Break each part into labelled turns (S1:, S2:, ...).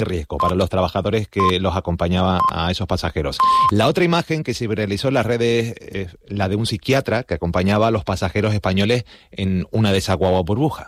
S1: riesgo para los trabajadores que los acompañaban a esos pasajeros. La otra imagen que se viralizó en las redes es la de un psiquiatra que acompañaba a los pasajeros españoles en una de esas guaguas burbuja.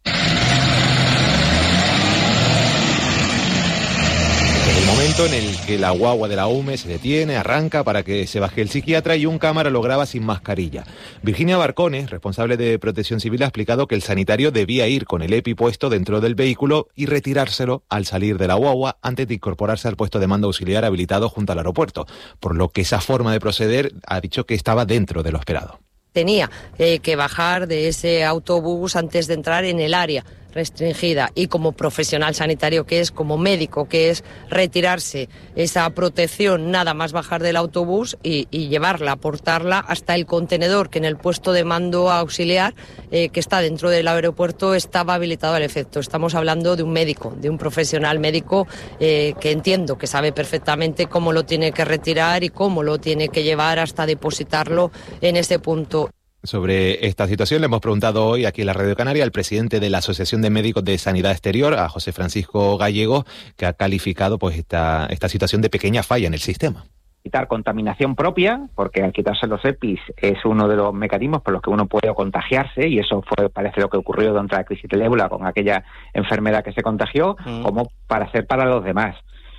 S1: El momento en el que la guagua de la UME se detiene, arranca para que se baje el psiquiatra y un cámara lo graba sin mascarilla. Virginia Barcones, responsable de Protección Civil, ha explicado que el sanitario debía ir con el EPI puesto dentro del vehículo y retirárselo al salir de la guagua antes de incorporarse al puesto de mando auxiliar habilitado junto al aeropuerto, por lo que esa forma de proceder ha dicho que estaba dentro de lo esperado.
S2: Tenía que bajar de ese autobús antes de entrar en el área restringida y como profesional sanitario que es, como médico que es, retirarse esa protección nada más bajar del autobús y llevarla, aportarla hasta el contenedor que en el puesto de mando auxiliar que está dentro del aeropuerto estaba habilitado al efecto. Estamos hablando de un médico, de un profesional médico que entiendo que sabe perfectamente cómo lo tiene que retirar y cómo lo tiene que llevar hasta depositarlo en ese punto.
S1: Sobre esta situación le hemos preguntado hoy aquí en la Radio Canaria al presidente de la Asociación de Médicos de Sanidad Exterior, a José Francisco Gallego, que ha calificado pues esta situación de pequeña falla en el sistema.
S3: Quitar contaminación propia, porque al quitarse los EPIs es uno de los mecanismos por los que uno puede contagiarse, y eso parece lo que ocurrió durante la crisis del ébola con aquella enfermedad que se contagió, como para hacer para los demás.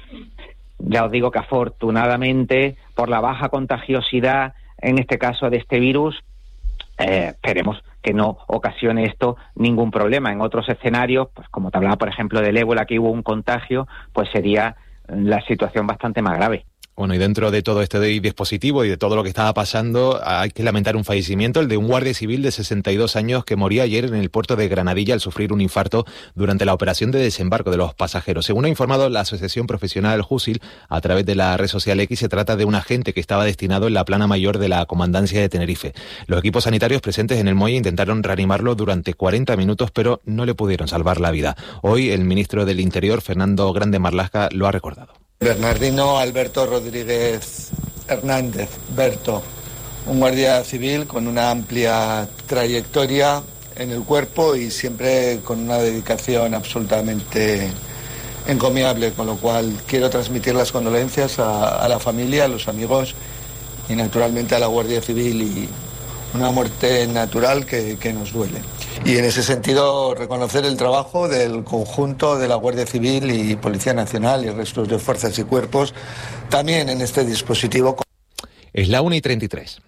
S3: Ya os digo que afortunadamente, por la baja contagiosidad, en este caso de este virus, esperemos que no ocasione esto ningún problema. En otros escenarios, pues como te hablaba, por ejemplo, del ébola, que hubo un contagio, pues sería la situación bastante más grave.
S1: Bueno, y dentro de todo este dispositivo y de todo lo que estaba pasando, hay que lamentar un fallecimiento, el de un guardia civil de 62 años que moría ayer en el puerto de Granadilla al sufrir un infarto durante la operación de desembarco de los pasajeros. Según ha informado la Asociación Profesional Jusil, a través de la red social X, se trata de un agente que estaba destinado en la plana mayor de la Comandancia de Tenerife. Los equipos sanitarios presentes en el muelle intentaron reanimarlo durante 40 minutos, pero no le pudieron salvar la vida. Hoy el ministro del Interior, Fernando Grande Marlaska, lo ha recordado.
S4: Bernardino Alberto Rodríguez Hernández, Berto, un guardia civil con una amplia trayectoria en el cuerpo y siempre con una dedicación absolutamente encomiable, con lo cual quiero transmitir las condolencias a la familia, a los amigos y naturalmente a la Guardia Civil, y una muerte natural que nos duele. Y en ese sentido reconocer el trabajo del conjunto de la Guardia Civil y Policía Nacional y restos de fuerzas y cuerpos también en este dispositivo.
S1: Es la 1:33.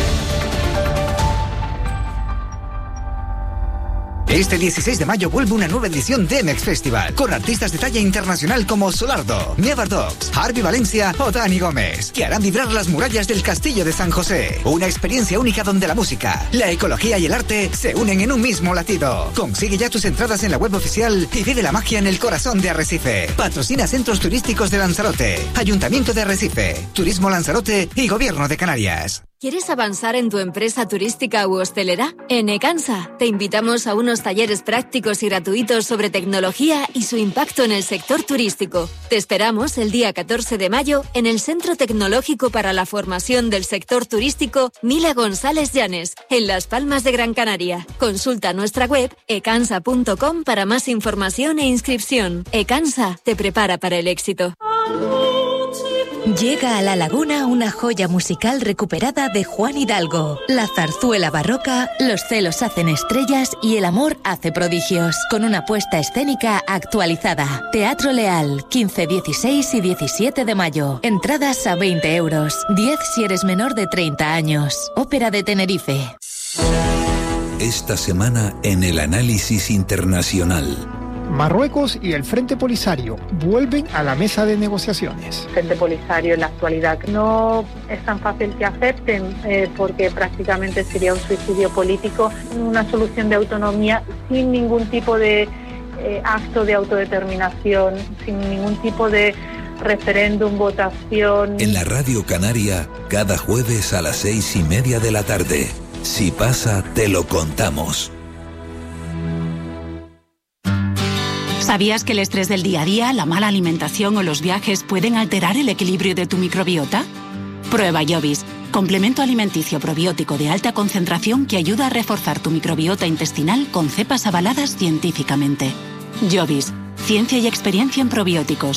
S5: Este 16 de mayo vuelve una nueva edición de Next Festival, con artistas de talla internacional como Solardo, Never Dogs, Harvey Valencia o Dani Gómez, que harán vibrar las murallas del Castillo de San José. Una experiencia única donde la música, la ecología y el arte se unen en un mismo latido. Consigue ya tus entradas en la web oficial y vive la magia en el corazón de Arrecife. Patrocina Centros Turísticos de Lanzarote, Ayuntamiento de Arrecife, Turismo Lanzarote y Gobierno de Canarias.
S6: ¿Quieres avanzar en tu empresa turística u hostelera? En Ecansa te invitamos a unos talleres prácticos y gratuitos sobre tecnología y su impacto en el sector turístico. Te esperamos el día 14 de mayo en el Centro Tecnológico para la Formación del Sector Turístico Mila González Llanes, en Las Palmas de Gran Canaria. Consulta nuestra web ecansa.com para más información e inscripción. Ecansa te prepara para el éxito.
S7: Llega a La Laguna una joya musical recuperada de Juan Hidalgo. La zarzuela barroca, Los celos hacen estrellas y El amor hace prodigios. Con una puesta escénica actualizada. Teatro Leal, 15, 16 y 17 de mayo. Entradas a 20 euros. 10 si eres menor de 30 años. Ópera de Tenerife.
S8: Esta semana en el análisis internacional.
S9: Marruecos y el Frente Polisario vuelven a la mesa de negociaciones.
S10: El Frente Polisario en la actualidad no es tan fácil que acepten porque prácticamente sería un suicidio político, una solución de autonomía sin ningún tipo de acto de autodeterminación, sin ningún tipo de referéndum, votación.
S8: En la Radio Canaria, cada jueves a las 6:30 de la tarde. Si pasa, te lo contamos.
S11: ¿Sabías que el estrés del día a día, la mala alimentación o los viajes pueden alterar el equilibrio de tu microbiota? Prueba Jovis, complemento alimenticio probiótico de alta concentración que ayuda a reforzar tu microbiota intestinal con cepas avaladas científicamente. Jovis, Ciencia y experiencia en probióticos.